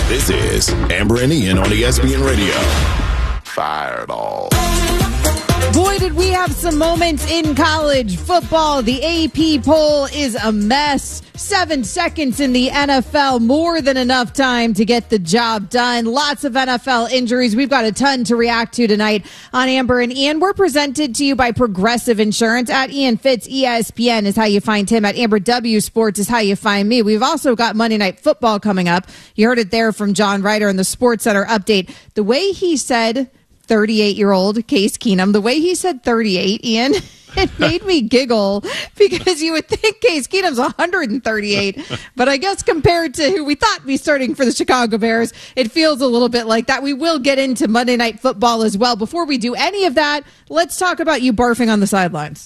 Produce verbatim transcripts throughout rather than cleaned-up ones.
This is Amber and Ian on E S P N Radio. Fire it all. Boy, did we have some moments in college football. The A P poll is a mess. Seven seconds in the N F L, more than enough time to get the job done. Lots of N F L injuries. We've got a ton to react to tonight on Amber and Ian. We're presented to you by Progressive Insurance. At Ian Fitz, E S P N is how you find him. At Amber W Sports is how you find me. We've also got Monday Night Football coming up. You heard it there from John Ryder in the Sports Center update. The way he said thirty-eight-year-old Case Keenum, the way he said thirty-eight, Ian, it made me giggle because you would think Case Keenum's one hundred thirty-eight, but I guess compared to who we thought would be starting for the Chicago Bears, it feels a little bit like that. We will get into Monday Night Football as well. Before we do any of that, let's talk about you barfing on the sidelines.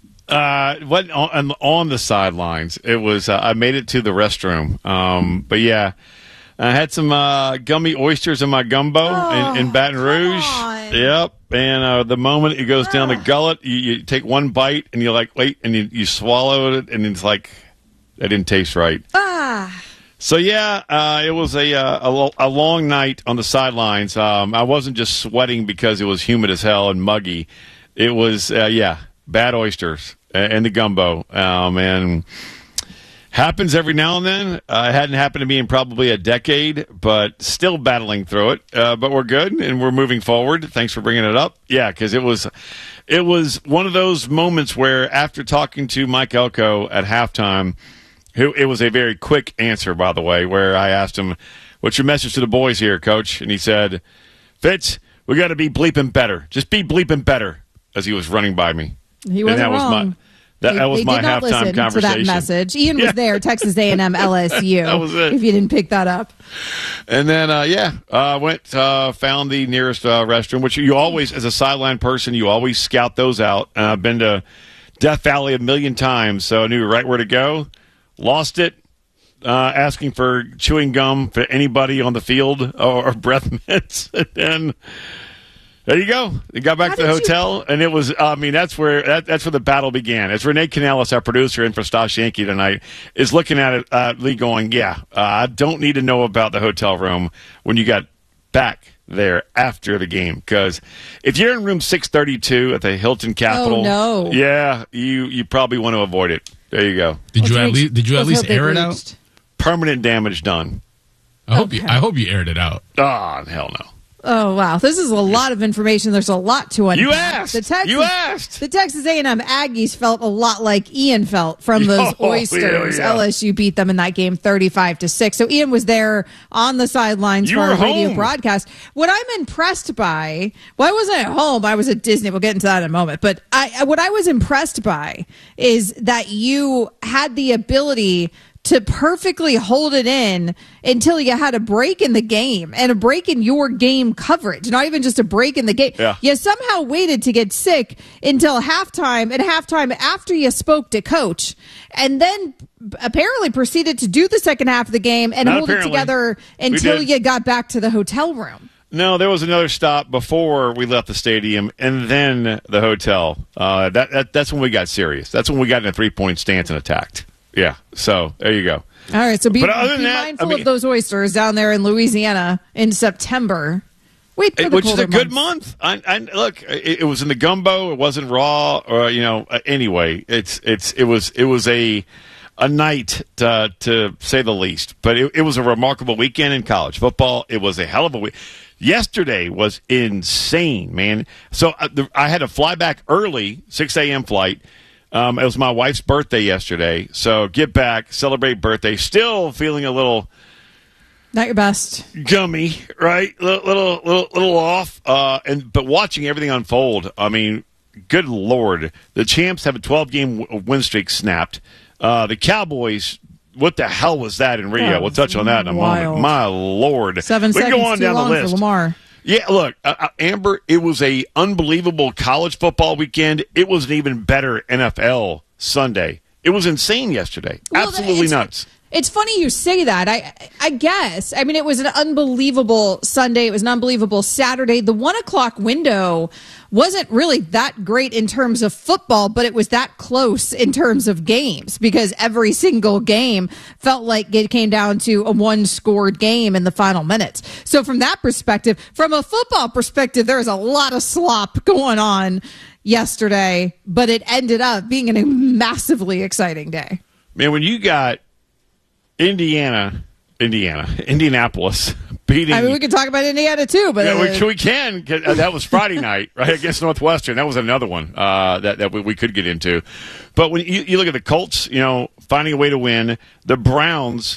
Uh, what on, on the sidelines? It was. Uh, I made it to the restroom, um, but yeah. I had some uh, gummy oysters in my gumbo oh, in, in Baton Rouge. Yep. And uh, the moment it goes down the gullet, you, you take one bite and you're like, wait, and you, you swallow it, and it's like, that didn't taste right. Ah. So, yeah, uh, it was a, uh, a, a long night on the sidelines. Um, I wasn't just sweating because it was humid as hell and muggy. It was, uh, yeah, bad oysters and the gumbo. Um, and... Happens every now and then. Uh, it hadn't happened to me in probably a decade, but still battling through it. Uh, but we're good, and we're moving forward. Thanks for bringing it up. Yeah, because it was, it was one of those moments where after talking to Mike Elko at halftime, who it was a very quick answer, by the way, where I asked him, what's your message to the boys here, Coach? And he said, Fitz, we got to be bleeping better. Just be bleeping better, as he was running by me. He wasn't and that wrong. Was my, That, they, that was they my did not halftime listen conversation. To that message. Ian was yeah. there, Texas A and M, L S U. That was it. If you didn't pick that up. And then, uh, yeah, uh, went, uh, found the nearest uh, restroom, which you always, as a sideline person, you always scout those out. Uh, I've been to Death Valley a million times, so I knew right where to go. Lost it, uh, asking for chewing gum for anybody on the field or, or breath mints. And then... There you go. We got back How to the hotel, you... and it was, I mean, that's where that, that's where the battle began. As Renee Canales, our producer in for Stosh Yankee tonight, is looking at it, uh, Lee going, yeah, uh, I don't need to know about the hotel room when you got back there after the game. Because if you're in room six thirty-two at the Hilton Capitol, oh, no. yeah, you, you probably want to avoid it. There you go. Did you at least, did you at least air it out? Permanent damage done. I hope okay. you, I hope you aired it out. Oh, hell no. Oh, wow. This is a lot of information. There's a lot to unpack. You asked. The Texas, you asked. The Texas A and M Aggies felt a lot like Ian felt from those oh, oysters. Yeah, yeah. L S U beat them in that game thirty-five to six. So Ian was there on the sidelines you for were a radio home. broadcast. What I'm impressed by, well, I wasn't at home. I was at Disney. We'll get into that in a moment. But I, what I was impressed by is that you had the ability to perfectly hold it in until you had a break in the game and a break in your game coverage, not even just a break in the game. Yeah. You somehow waited to get sick until halftime, and halftime after you spoke to Coach, and then apparently proceeded to do the second half of the game and Not hold apparently. it together until you got back to the hotel room. No, there was another stop before we left the stadium, and then the hotel. Uh, that, that that's when we got serious. That's when we got in a three-point stance and attacked. Yeah, so there you go. All right, so be, be that, mindful I mean, of those oysters down there in Louisiana in September. Wait for the which is a good months. month. I, I, look, it, it was in the gumbo. It wasn't raw, or you know. Uh, anyway, it's it's it was it was a a night to, to say the least. But it, it was a remarkable weekend in college football. It was a hell of a week. Yesterday was insane, man. So uh, the, I had to fly back early, six a.m. flight. Um, it was my wife's birthday yesterday, so get back, celebrate birthday. Still feeling a little not your best, gummy, right? Little, little, little, little off. Uh, and but watching everything unfold, I mean, good Lord, the champs have a twelve-game win streak snapped. Uh, the Cowboys, what the hell was that in Rio? That we'll touch on that in a wild. moment. My Lord, seven we seconds can go on too down long the list. for Lamar. Yeah, look, uh, uh, Amber, it was a unbelievable college football weekend. It was an even better N F L Sunday. It was insane yesterday. Well, Absolutely it's, nuts. It's funny you say that. I I guess. I mean, it was an unbelievable Sunday. It was an unbelievable Saturday. The one o'clock window wasn't really that great in terms of football, but it was that close in terms of games because every single game felt like it came down to a one-scored game in the final minutes. So from that perspective, from a football perspective, there was a lot of slop going on yesterday, but it ended up being a massively exciting day. Man, when you got Indiana, Indiana, Indianapolis beating. I mean, we could talk about Indiana too, but yeah, uh, we, we can. Uh, that was Friday night, right, against Northwestern. That was another one uh, that that we, we could get into. But when you, you look at the Colts, you know, finding a way to win, the Browns,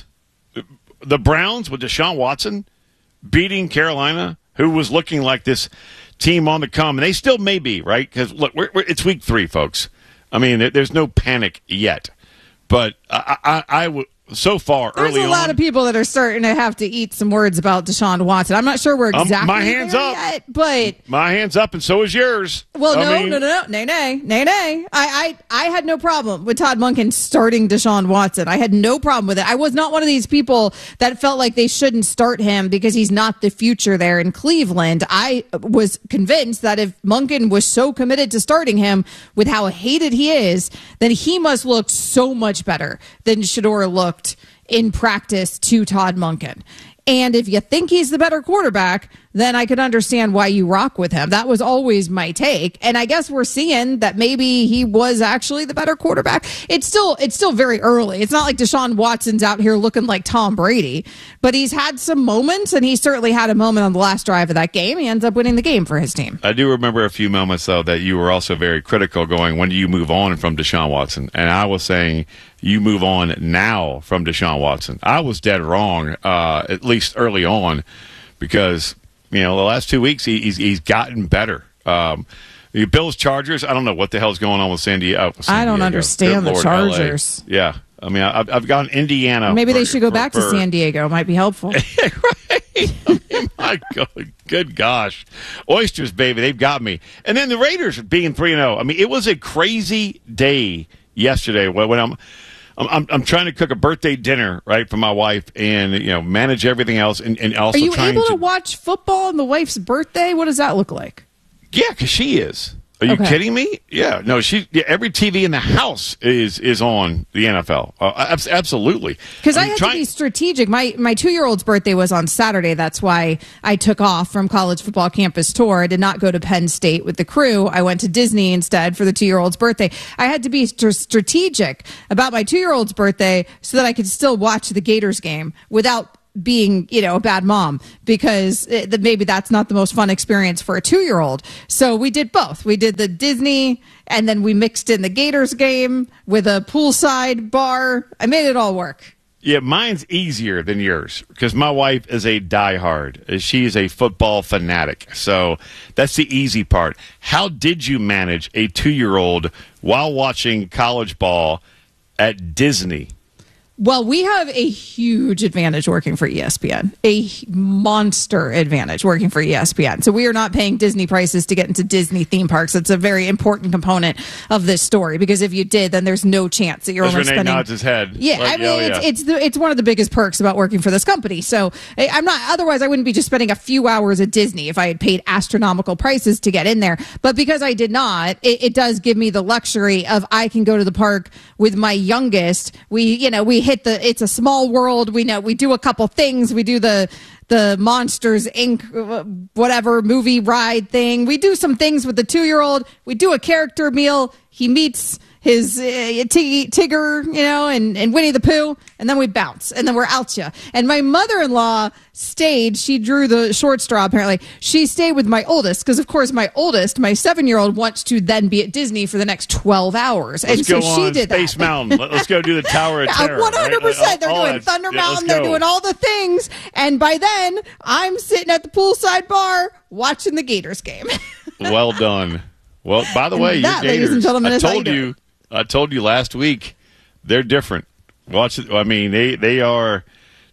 the Browns with Deshaun Watson beating Carolina, who was looking like this team on the come, and they still may be, right? Because look, we're, we're, it's week three, folks. I mean, there, there's no panic yet, but I, I, I would. So far, There's early a lot on, of people that are starting to have to eat some words about Deshaun Watson. I'm not sure we're exactly um, my hands there up. yet, but my hands up, and so is yours. well, I no, mean, no, no, no, nay, nay, nay, nay. I, I, I had no problem with Todd Monken starting Deshaun Watson. I had no problem with it. I was not one of these people that felt like they shouldn't start him because he's not the future there in Cleveland. I was convinced that if Monken was so committed to starting him with how hated he is, then he must look so much better than Shedeur looked in practice to Todd Monken. And if you think he's the better quarterback, then I could understand why you rock with him. That was always my take. And I guess we're seeing that maybe he was actually the better quarterback. It's still, it's still very early. It's not like Deshaun Watson's out here looking like Tom Brady, but he's had some moments, and he certainly had a moment on the last drive of that game. He ends up winning the game for his team. I do remember a few moments, though, that you were also very critical going, when do you move on from Deshaun Watson? And I was saying, you move on now from Deshaun Watson. I was dead wrong, uh, at least early on, because, you know, the last two weeks he, he's he's gotten better. Um, the Bills Chargers, I don't know what the hell's going on with San Diego. San I don't Diego. understand Good the Lord, L A. Chargers. Yeah, I mean, I've, I've gone Indiana. Maybe for, they should go for, back for, to San Diego. It might be helpful. Right? I mean, my God, good gosh. Oysters, baby, they've got me. And then the Raiders being three and oh. I mean, it was a crazy day yesterday when, when I'm, I'm I'm trying to cook a birthday dinner, right, for my wife and, you know, manage everything else. And, and also Are you trying able to, to watch football on the wife's birthday? What does that look like? Yeah, because she is. Are you Okay. kidding me? Yeah, no. She yeah, every T V in the house is is on the N F L. Uh, abs- absolutely. Because I, mean, had try- to be strategic. My my two year old's birthday was on Saturday. That's why I took off from college football campus tour. I did not go to Penn State with the crew. I went to Disney instead for the two year old's birthday. I had to be st- strategic about my two year old's birthday so that I could still watch the Gators game without being, you know, a bad mom, because it, maybe that's not the most fun experience for a two-year-old. So we did both. We did the Disney, and then we mixed in the Gators game with a poolside bar. I made it all work. Yeah, mine's easier than yours because my wife is a diehard. She is a football fanatic. So that's the easy part. How did you manage a two-year-old while watching college ball at Disney? Well, we have a huge advantage working for E S P N, a monster advantage working for E S P N. So we are not paying Disney prices to get into Disney theme parks. It's a very important component of this story, because if you did, then there's no chance that you're As only Renee spending. nods his head. Yeah, Like, I mean, oh, it's yeah. it's the, it's one of the biggest perks about working for this company. So I- I'm not. Otherwise, I wouldn't be just spending a few hours at Disney if I had paid astronomical prices to get in there. But because I did not, it, it does give me the luxury of I can go to the park with my youngest. We, you know, we hit the. It's a small world. We know we do a couple things. We do the the Monsters Incorporated whatever movie ride thing. We do some things with the two year old. We do a character meal. He meets his uh, Tig- Tigger, you know, and, and Winnie the Pooh, and then we bounce, and then we're out ya. And my mother-in-law stayed. She drew the short straw, apparently. She stayed with my oldest, because, of course, my oldest, my seven-year-old, wants to then be at Disney for the next twelve hours. Let's and so go she on did Space that. Mountain. Let- Let's go do the Tower of Terror. one hundred percent. Right? They're All doing that- Thunder yeah, Mountain. let's They're go. doing all the things. And by then, I'm sitting at the poolside bar watching the Gators game. Well done. Well, by the And way, that, your ladies Gators, and gentlemen, I is how told you do you, I told you last week, they're different. Watch it. I mean, they they are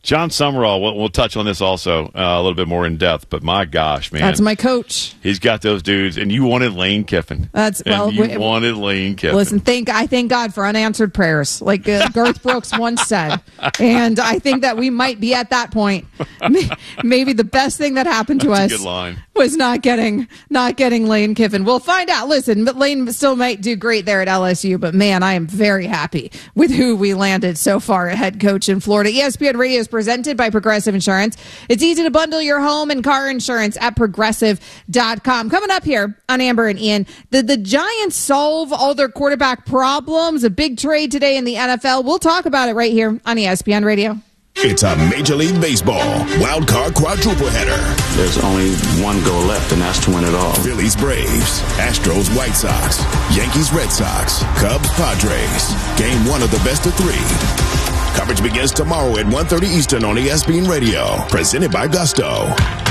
John Summerall, we'll, we'll touch on this also uh, a little bit more in depth, but my gosh, man. That's my coach. He's got those dudes, and you wanted Lane Kiffin. That's well, and you we, wanted Lane Kiffin. Listen, thank I thank God for unanswered prayers, like uh, Garth Brooks once said, and I think that we might be at that point. Maybe the best thing that happened to That's us a good line. was not getting not getting Lane Kiffin. We'll find out. Listen, but Lane still might do great there at L S U, but man, I am very happy with who we landed so far at head coach in Florida. E S P N Radio is presented by Progressive Insurance. It's easy to bundle your home and car insurance at progressive dot com. Coming up here on Amber and Ian, did the Giants solve all their quarterback problems? A big trade today in the N F L. We'll talk about it right here on E S P N Radio. It's a Major League Baseball wild card quadruple header. There's only one goal left, and that's to win it all. Phillies, Braves, Astros, White Sox, Yankees, Red Sox, Cubs, Padres. Game one of the best of three. Coverage begins tomorrow at one thirty Eastern on E S P N Radio. Presented by Gusto.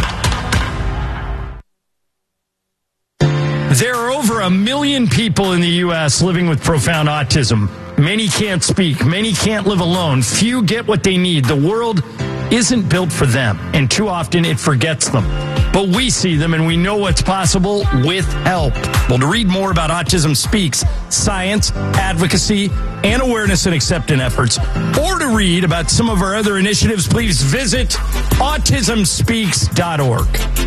There are over a million people in the U S living with profound autism. Many can't speak. Many can't live alone. Few get what they need. The world isn't built for them, and too often it forgets them. But we see them, and we know what's possible with help. Well, to read more about Autism Speaks, science, advocacy, and awareness and acceptance efforts, or to read about some of our other initiatives, please visit autism speaks dot org.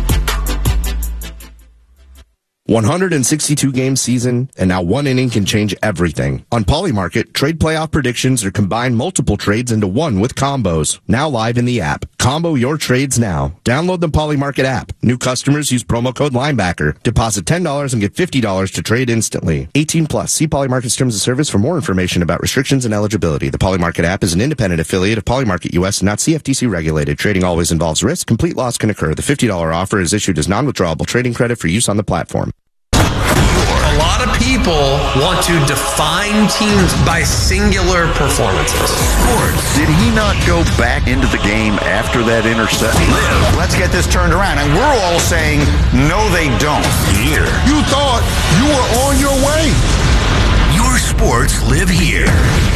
one hundred sixty-two game season, and now one inning can change everything. On Polymarket, trade playoff predictions are combine multiple trades into one with combos. Now live in the app. Combo your trades now. Download the Polymarket app. New customers use promo code Linebacker. Deposit ten dollars and get fifty dollars to trade instantly. eighteen plus. See Polymarket's terms of service for more information about restrictions and eligibility. The Polymarket app is an independent affiliate of Polymarket U S and not C F T C regulated. Trading always involves risk. Complete loss can occur. The fifty dollars offer is issued as non-withdrawable trading credit for use on the platform. A lot of people want to define teams by singular performances. Sports. Did he not go back into the game after that interception? Live. Let's get this turned around. And we're all saying, no, they don't. Here. You thought you were on your way. Your sports live here.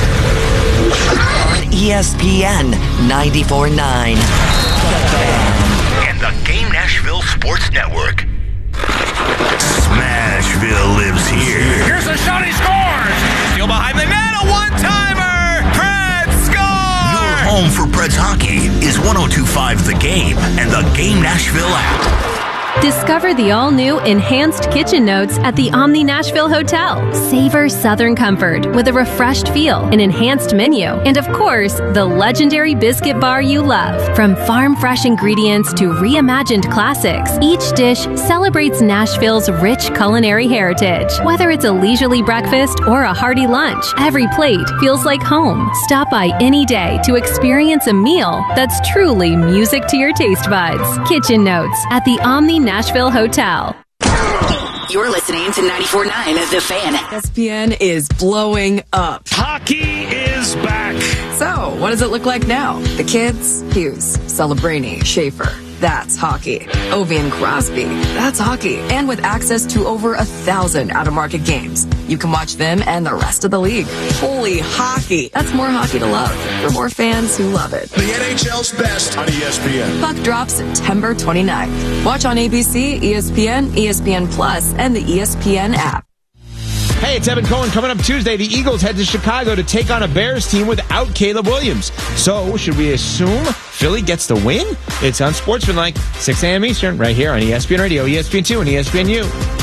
On E S P N ninety-four point nine. And the Game Nashville Sports Network. Smashville lives here. Here's a shot, he scores! Steal behind the net, a one-timer! Preds score! Your home for Preds hockey is one oh two point five The Game and the Game Nashville app. Discover the all-new Enhanced Kitchen Notes at the Omni Nashville Hotel. Savor Southern comfort with a refreshed feel, an enhanced menu, and of course, the legendary biscuit bar you love. From farm-fresh ingredients to reimagined classics, each dish celebrates Nashville's rich culinary heritage. Whether it's a leisurely breakfast or a hearty lunch, every plate feels like home. Stop by any day to experience a meal that's truly music to your taste buds. Kitchen Notes at the Omni Nashville Hotel. You're listening to ninety-four point nine The Fan. E S P N is blowing up. Hockey is back. So, what does it look like now? The kids? Hughes, Celebrini, Schaefer. That's hockey. Ovi and Crosby. That's hockey. And with access to over a thousand out-of-market games, you can watch them and the rest of the league. Holy hockey. That's more hockey to love for more fans who love it. The N H L's best on E S P N. Puck drops September twenty-ninth. Watch on A B C, E S P N, E S P N Plus, and the E S P N app. Hey, it's Evan Cohen. Coming up Tuesday, the Eagles head to Chicago to take on a Bears team without Caleb Williams. So, should we assume Philly gets the win? It's on Sportsmanlike, six a.m. Eastern, right here on E S P N Radio, E S P N two, and E S P N U.